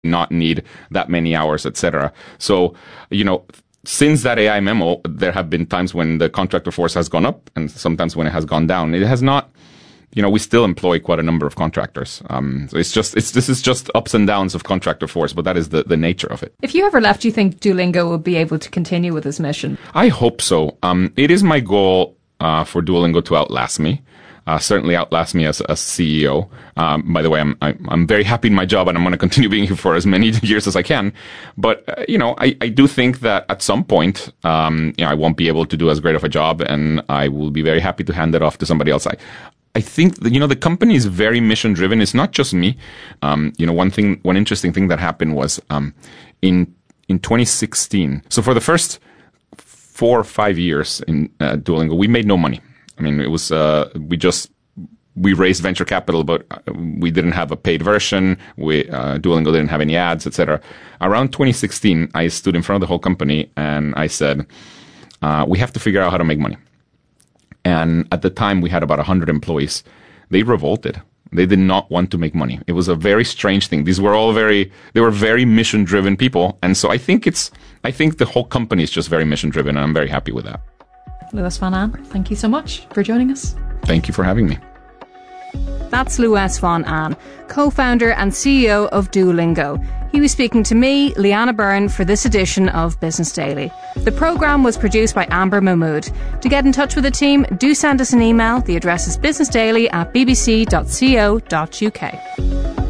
not need that many hours, etc. So, since that AI memo, there have been times when the contractor force has gone up and sometimes when it has gone down. It has not, we still employ quite a number of contractors. So this is just ups and downs of contractor force, but that is the nature of it. If you ever left, do you think Duolingo will be able to continue with this mission? I hope so. It is my goal for Duolingo to outlast me. Certainly outlast me as a CEO. By the way, I'm very happy in my job and I'm going to continue being here for as many years as I can. But, I do think that at some point, I won't be able to do as great of a job and I will be very happy to hand it off to somebody else. I think, the company is very mission driven. It's not just me. One interesting thing that happened was, in 2016. So for the first 4 or 5 years in Duolingo, we made no money. I mean, it was, we raised venture capital, but we didn't have a paid version. Duolingo didn't have any ads, etc. Around 2016, I stood in front of the whole company and I said, we have to figure out how to make money. And at the time, we had about 100 employees. They revolted. They did not want to make money. It was a very strange thing. They were very mission driven people. And so I think the whole company is just very mission driven and I'm very happy with that. Louis van Aan, thank you so much for joining us. Thank you for having me. That's Louis van Aan, co-founder and CEO of Duolingo. He was speaking to me, Leanna Byrne, for this edition of Business Daily. The programme was produced by Amber Mahmood. To get in touch with the team, do send us an email. The address is businessdaily@bbc.co.uk.